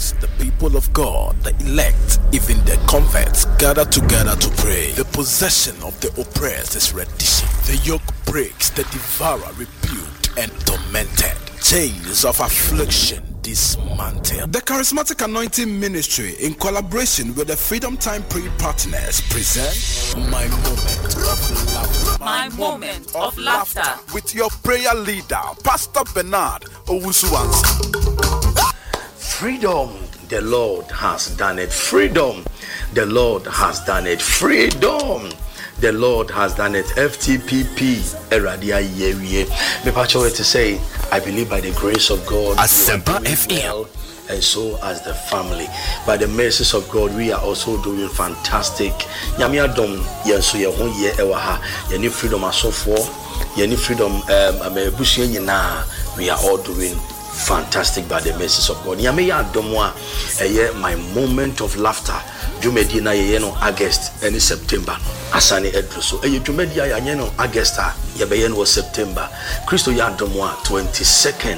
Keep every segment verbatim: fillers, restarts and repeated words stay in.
us, the people of God, the elect, even the converts, gather together to pray. The possession of the oppressed is reddition. The yoke breaks, the devourer rebuked and tormented. Chains of affliction dismantled. The Charismatic Anointing Ministry, in collaboration with the Freedom Time Prayer Partners, present My Moment of Laughter. My Moment of Laughter. With your prayer leader, Pastor Bernard Owusu-Ansah. Freedom, the Lord has done it. Freedom, the Lord has done it. Freedom, the Lord has done it. F T P P, Eradia Yewie. Me pacho to say, I believe by the grace of God, Asempa F M. Well, and so as the family. By the mercies of God, we are also doing fantastic. Nyame adom yenso ye ho ye ewa ha. Ye ni freedom asofo, ye ni freedom um amebusu nyina. We are all doing fantastic by the mercies of God. Nyame ya adom a eye my moment of laughter. Jumedi na ye no August and September. Asane edru so eye jumedi ya ye no August a ye be ye no September. Christo ya adom a twenty-second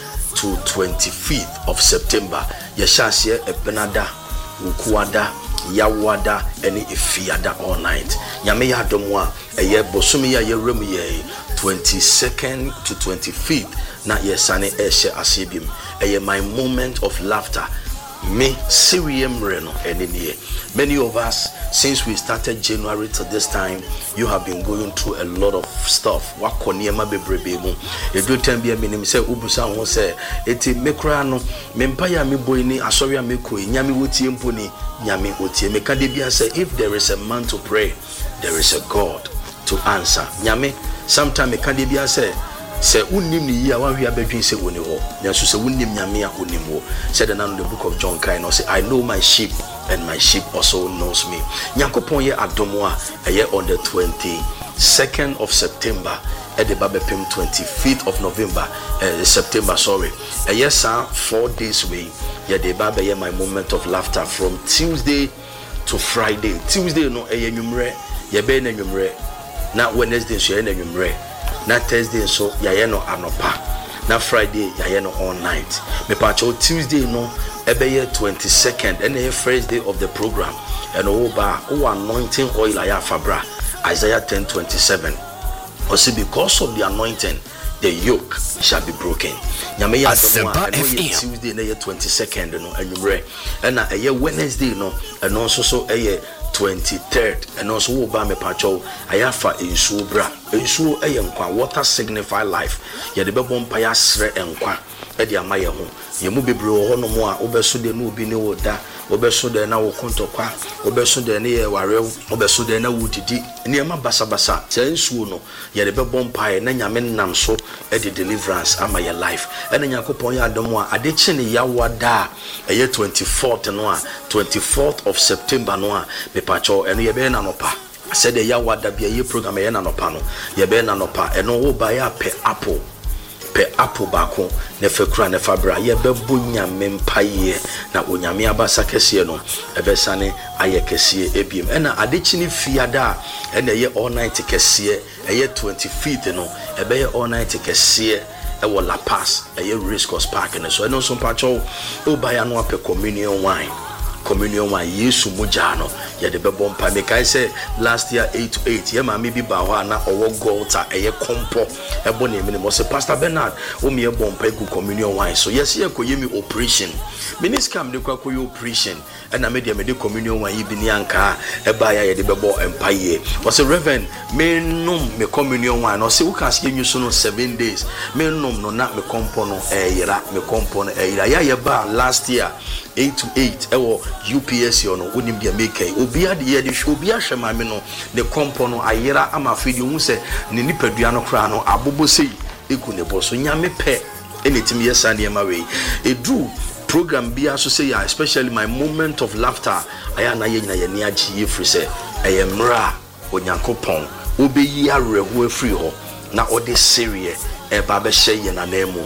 to twenty-fifth of September. Yeshasye ebenada, ukuada, yawada, eni ifiada all night. Nyame ya domwa eye bosumi ya yeremu ye twenty-second to twenty-fifth na yesane eshe asibim. Eye my moment of laughter. Me Sirium Reno and many of us, since we started January to this time, you have been going through a lot of stuff. Wakoniema bebrebe. You do ten be a minimum say Ubusan who say eti mekrano mempaya mi boyni asoria meko nyami woti emponi nyami oti meka de bia say if there is a man to pray, there is a God to answer. Nyame sometime meka de bia say say unim ni ya wan hia bedwin say woni ho nyaso say unim nyame a unim ho said the the book of John kind say I know my sheep and my sheep also knows me. Nyankopon ye adomo a eye on the twenty-second of September at the Babepim twenty-fifth of November uh, September sorry eye sa four days way ye the Baba ye my moment of laughter from Tuesday to Friday. Tuesday no eye nwumre ye be na nwumre na Wednesday so ye na nwumre na Thursday so yaye no anopa na Friday yaye no all night. Me pacho Tuesday no ebeye twenty-second and the first day of the program and oba o anointing oil aya fabra Isaiah ten twenty-seven. Or see because of the anointing the yoke shall be broken. Nyame ya Tuesday na twenty-second no anwumre and na eye Wednesday no and also so eye twenty-third and also oba me pacho ayafa ensuo bra ensuo eye nkwa water signify life ye de bebo mpa ya sre enkwa e de amaye ho ye mu bebre ho no mo a obeso de na obi ne woda obeso de na wo kontokwa obeso de ne ye warew obeso de na wudidi ne ma basa basa se ensuo no ye de bebo mpa na nyame nam so e de deliverance amaye life e na yakopon ya adom a ade chi ne yawada eye twenty-fourth no a twenty-fourth of September no a pacho eno ye be na nopa said the yawada bia ye program ye na nopa no ye be na nopa eno wo ba ya pe apple pe apple bako ne fekura ne fabra ye be bunya mempaye na onyame abasa kese no ebesane aye kese ebiem ena adechini fiada ena ye all night kese eye twenty-fifth no ebe ye all night kese e wo La Paz eye Race Course Park ne so eno so pacho o ba ya no ape communion wine communion wa Yesu mujano ya de bebo mpa me kai say last year eight to eight ye ma me bi ba ho na owo golta eye kompo ebo na emi mo say Pastor Bernard o me e bompa egu communion wine so yes ye ko yemi operation miniscam de kwa ko operation and na me de me de communion wine yi bi ni anka e ba ya ye de bebo empa ye o say Reverend me num me communion wine no say wo kan say nyu so no seven days me num no na me kompo no e yira me kompo no e yira ya ye ba last year eight to eight ewo U P S yo no wonim dia make obi ade ye de obi ahwe mame no the kompo no ayera ama fidi hu se ne nipadua no kra no abobo sei egu ne bo so nyame pe anytime yesa ne ma we edu program bia so say especially my moment of laughter aya na ye nyina ye ne agi ye free se ayemra onyankopon obeyi areho afiri ho na ode serie eba be sheye na nemu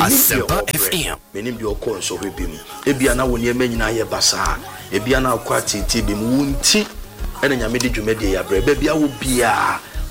menim bi okon so hwebim ebia na woni emanyina ye basa ebia na akwa titi bim wunti ena nyame de dwumade ya bre bia wo bia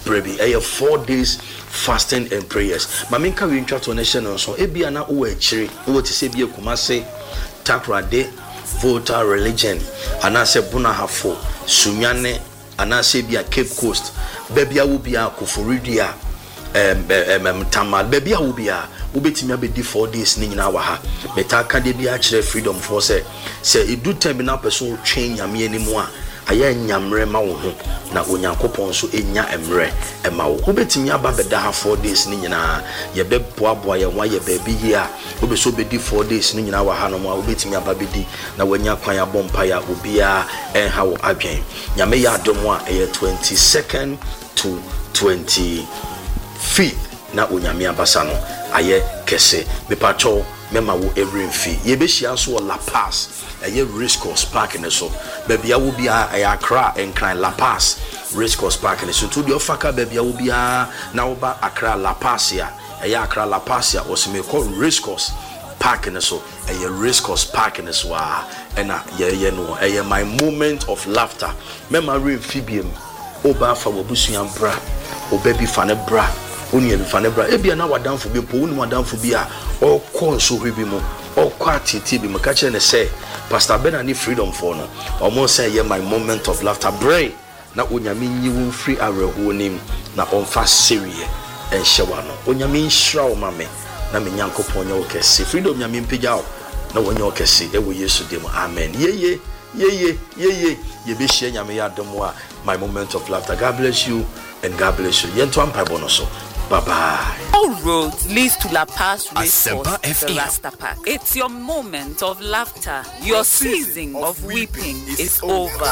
Brebi. A four days fasting and prayers. Maminka we intro to nation so ebia na wo achiri wo te se bia kumase takrade voter religion anase buna hafo sunyane anase bia Cape Coast bebia wo bia Koforidia em em tamal bebia wo bia wo betimi abedi four days ni nyina wa ha metaka de bia kire freedom for say say edu time na person twen nyame animu a aya nyamre ma wo ho na onyankopon so enya emre ema wo wo betimi aba beda ha four days ni nyina ye be boaboa ye wa ye ba bi yi a wo be so bedi four days ni nyina wa ha no mo wo betimi aba bedi na wanya kwan abompa ya obia en ha wo adwen nyame ya adom a eye twenty-second to twenty-fifth na onyame abasa no aye kese mepacho mema wo every fee ye be hia so La Paz aye Race Course Park ne so bebia wo bia aye Accra enkran La Paz Race Course Park ne so to the ofaka bebia wo bia na wo ba Accra La Paz ya aye Accra La Paz ya osime ko Race Course Park ne so aye Race Course Park ne so a ena ye ye no aye my moment of laughter mema re fibiem oba fa wo busuan bra obabi fa ne bra oni e fa ne bra e bia na wadanfo bi po oni wadanfo bi a o kon so hwe bi mu o kwa titi bi maka kire ne say Pastor Ben ani freedom for no omo say ye my moment of laughter bray na onyame nyi wo free areho nim na onfa serie en hyewa no onyame nhira o mame na me nyankopon nya wo kese freedom nyame mpagya o na wonya wo kese e wo Yesu dem amen yeye yeye yeye ye be hye nyame ya dom a my moment of laughter. God bless you and God bless you. Yento ampa bonoso. Bye bye. All roads leads to La Paz Race Course, the Rasta Park. It's your moment of laughter. Your season of weeping is over.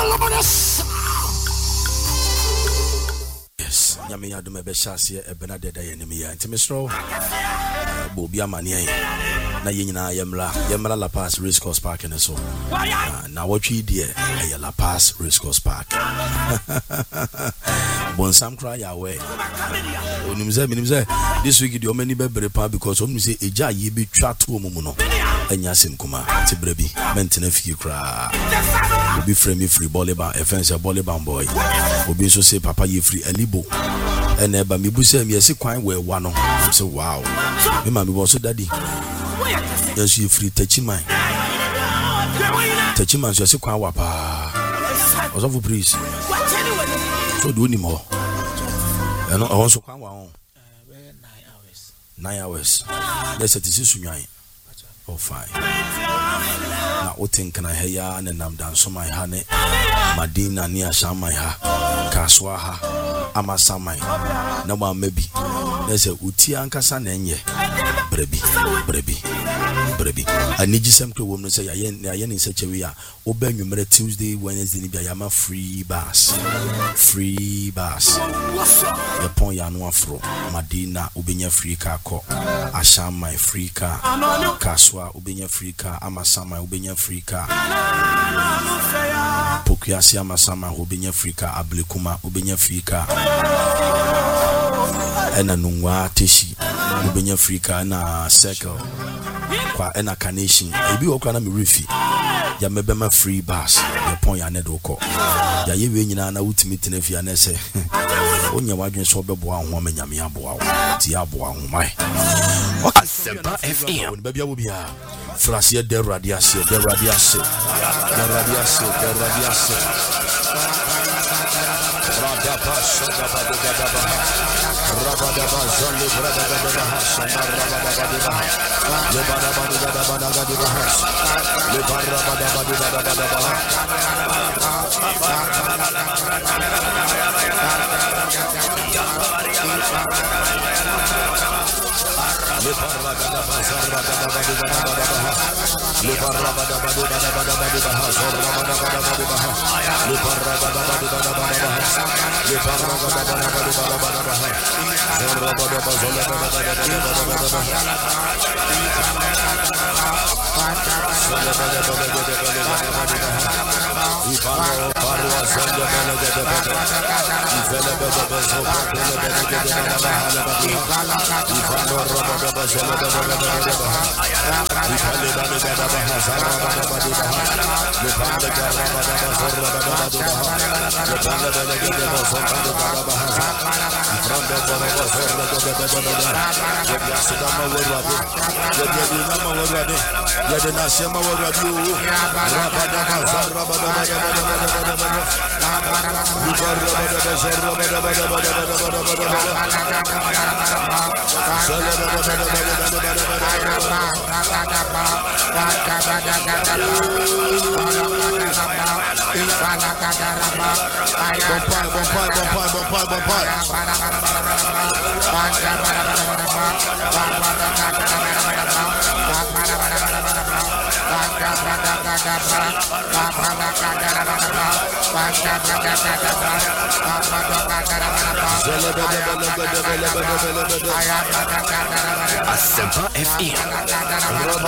Yes, nyame ya dum ebe shase e bena deda ye nimi ya ntimesro bo bia mane na yenyina yemla yemla La Paz Race Course Park ne so na watwi die e La Paz Race Course Park bon sam cry ya we onimze minimze this week the omani bebre pa because omni say eja ye be twa to omumu no anya sim kuma tibrabi mentena fiki kra obi frame me free volleyball offense volleyball boy obi so say papa ye free alibo ene ba me busa me yesi kwan we wa no so wow me ma me bo so daddy yes you free tachiman tachiman so yesi kwan wa pa ozo for please so do ni mo eno awon so kwan wa on nine hours yes it is sunyan oh fine na o think na heya na nam dan so my ha ne madina ni asha my ha kaswa ha amasamai na ma mabi na se uti ankasa na enye brebi brebi brebi aniji sem kro wom no se ya ya ni se chewi a obanwumre Tuesday Wednesday ni bia ya ma free bus free bus ya pon ya no afro madina obenya free car ko ashamai free car kaswa obenya free car amasamai obenya free car pokuasi amasama obenya free car ablekuma obenya free car ena nungwa teshi obenya free car na circle kwa ena carnation ebi okwa na me refi ya mebema free bus ya pon ya nedo ko ya yewe nyina na wutimi tenefi na se onya wadwen so beboa ho amanyame aboa ti aboa ho mai Asempa F M baby abobia frasie de radiase de radiase de radiase de radiase rada paso da ba da da ba rabada ba zali brada da da ha samar rabada ba da ba le bara ba da da ba da ga di ba le bara ba da ba da da ba da ba le parra da bazarra da da da da le parra da da da da da da zorra da da da da le parra da da da da da le parra da da da da da zorra da da bazarra da da da da da Asempa F M.